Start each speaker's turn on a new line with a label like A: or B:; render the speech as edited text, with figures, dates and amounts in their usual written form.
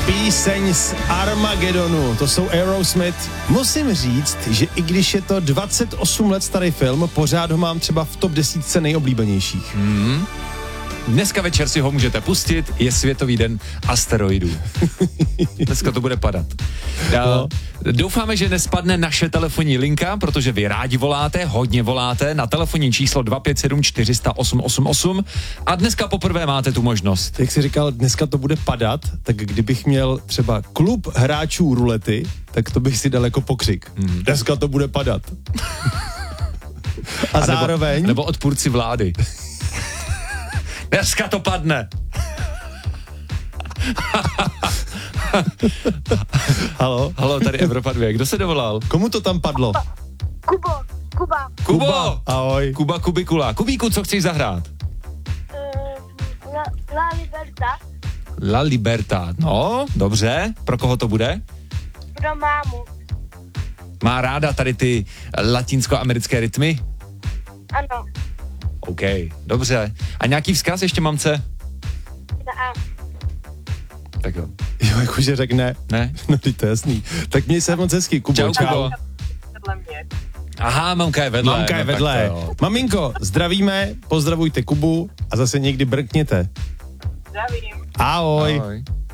A: Píseň z Armagedonu, to jsou Aerosmith. Musím říct, že i když je to 28 let starý film, pořád ho mám třeba v top 10 nejoblíbenějších.
B: Dneska večer si ho můžete pustit, je Světový den asteroidů. Dneska to bude padat. Doufáme, že nespadne naše telefonní linka, protože vy rádi voláte, hodně voláte na telefonní číslo 257 400 888 a dneska poprvé máte tu možnost.
A: Jak jsi říkal, dneska to bude padat, tak kdybych měl třeba klub hráčů rulety, tak to bych si dal jako pokřik. Dneska to bude padat. A zároveň...
B: Nebo odpůrci vlády. Dneska to padne. Halo, tady Evropa 2. Kdo se dovolal?
A: Komu to tam padlo?
B: Kubo.
A: Ahoj.
B: Kuba Kubikula. Kubíku, co chceš zahrát?
C: La Libertad.
B: La Libertad. No, dobře. Pro koho to bude?
C: Pro mámu.
B: Má ráda tady ty latinskoamerické rytmy?
C: Ano.
B: OK, dobře. A nějaký vzkaz ještě, mamce? Tak jo.
A: Jo, jakože řekne.
B: Ne?
A: No, teď to je jasný. Tak měj se moc hezky, Kubo.
B: Čau, Kubo. Aha, mamka je vedle.
A: Mamka je vedle. Maminko, zdravíme, pozdravujte Kubu a zase někdy brkněte.
C: Zdravím.
A: Ahoj.
B: Ahoj.